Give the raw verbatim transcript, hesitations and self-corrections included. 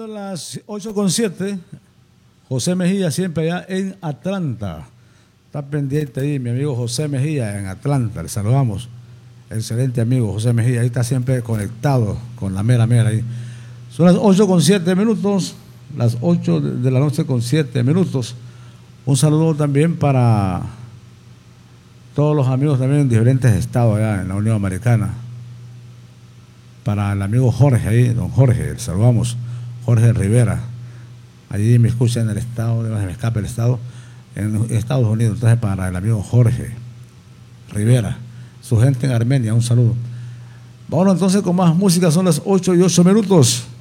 Siendo las ocho con siete, José Mejía siempre allá en Atlanta. Está pendiente ahí mi amigo José Mejía en Atlanta, le saludamos. Excelente amigo José Mejía, ahí está siempre conectado con la mera mera ahí. Son las ocho con siete minutos, las ocho de la noche con siete minutos. Un saludo también para todos los amigos también en diferentes estados allá en la Unión Americana. Para el amigo Jorge ahí, don Jorge, le saludamos, Jorge Rivera. Allí me escucha en el estado, me escapa el estado, en Estados Unidos. Entonces para el amigo Jorge Rivera, su gente en Armenia, un saludo. Vámonos entonces con más música, son las ocho y ocho minutos.